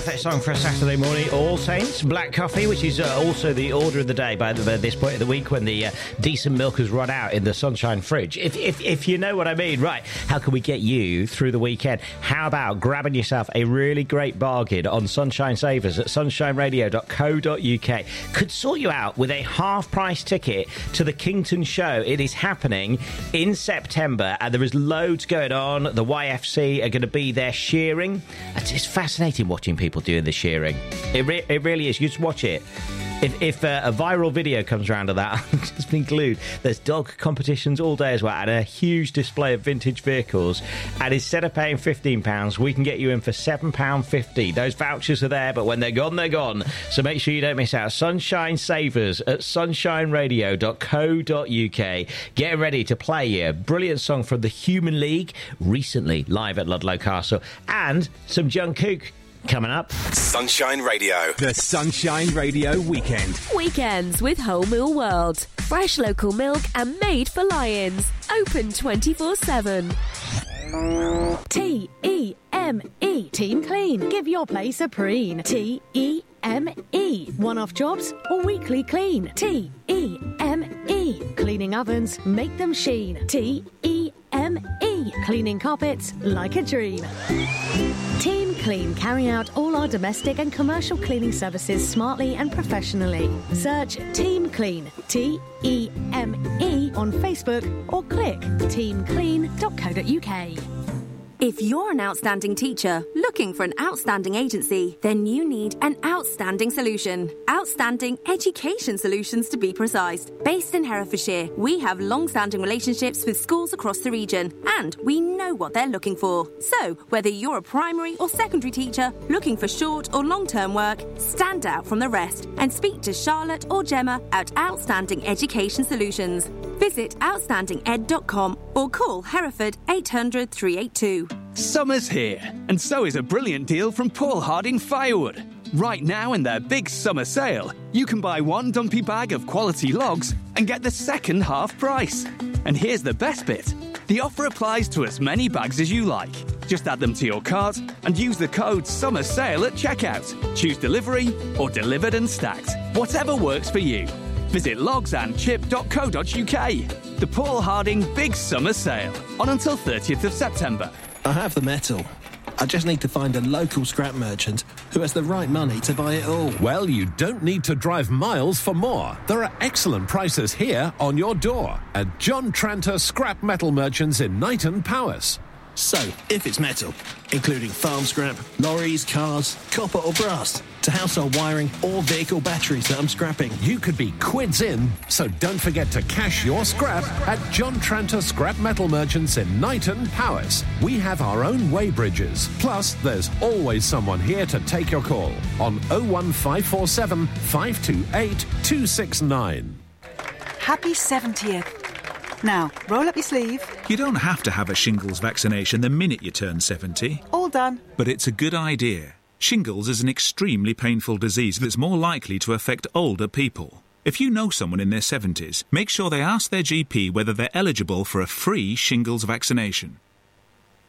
Perfect song for a Saturday morning. All Saints, Black Coffee, which is also the order of the day by this point of the week when the decent milk has run out in the Sunshine fridge. If you know what I mean. Right, how can we get you through the weekend? How about grabbing yourself a really great bargain on Sunshine Savers at sunshineradio.co.uk? Could sort you out with a half-price ticket to the Kington show. It is happening in September, and there is loads going on. The YFC are going to be there shearing. It's fascinating watching people doing the shearing. It really is. You just watch it. If a viral video comes around of that, I've just been glued. There's dog competitions all day as well, and a huge display of vintage vehicles. And instead of paying £15, we can get you in for £7.50. Those vouchers are there, but when they're gone, they're gone. So make sure you don't miss out. Sunshine Savers at sunshineradio.co.uk. Getting ready to play a brilliant song from the Human League, recently live at Ludlow Castle, and some Jungkook coming up. Sunshine Radio. The Sunshine Radio Weekend. Weekends with Whole Mill World. Fresh local milk and made for lions. Open 24/7. T-E-M-E. Team Clean. Give your place a preen. T-E-M-E. One-off jobs or weekly clean. T-E-M-E. Cleaning ovens, make them sheen. T-E-M-E. Cleaning carpets like a dream. Team Clean carry out all our domestic and commercial cleaning services smartly and professionally. Search Team Clean, T-E-M-E, on Facebook or click teamclean.co.uk. If you're an outstanding teacher looking for an outstanding agency, then you need an outstanding solution. Outstanding Education Solutions, to be precise. Based in Herefordshire, we have long-standing relationships with schools across the region, and we know what they're looking for. So, whether you're a primary or secondary teacher looking for short or long-term work, stand out from the rest and speak to Charlotte or Gemma at Outstanding Education Solutions. Visit outstandinged.com or call Hereford 800 382. Summer's here, and so is a brilliant deal from Paul Harding Firewood. Right now, in their big summer sale, you can buy one dumpy bag of quality logs and get the second half price. And here's the best bit. The offer applies to as many bags as you like. Just add them to your cart and use the code SUMMERSALE at checkout. Choose delivery or delivered and stacked. Whatever works for you. Visit logsandchip.co.uk. The Paul Harding Big Summer Sale, on until 30th of September. I have the metal. I just need to find a local scrap merchant who has the right money to buy it all. Well, you don't need to drive miles for more. There are excellent prices here on your door at John Tranter Scrap Metal Merchants in Knighton, Powys. So, if it's metal, including farm scrap, lorries, cars, copper or brass, to household wiring or vehicle batteries that I'm scrapping, you could be quids in, so don't forget to cash your scrap at John Tranter Scrap Metal Merchants in Knighton, Powys. We have our own weighbridges. Plus, there's always someone here to take your call on 01547 528 269. Happy 70th. Now, roll up your sleeve. You don't have to have a shingles vaccination the minute you turn 70. All done. But it's a good idea. Shingles is an extremely painful disease that's more likely to affect older people. If you know someone in their 70s, make sure they ask their GP whether they're eligible for a free shingles vaccination.